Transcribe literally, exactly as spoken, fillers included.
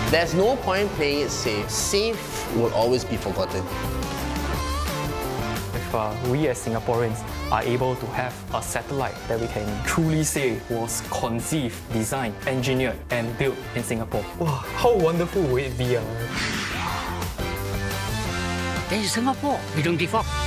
There's no point playing it safe. Safe will always be forgotten. If uh, we as Singaporeans are able to have a satellite that we can truly say was conceived, designed, engineered and built in Singapore. Wow, how wonderful would it be? Uh? This is Singapore, we don't give up.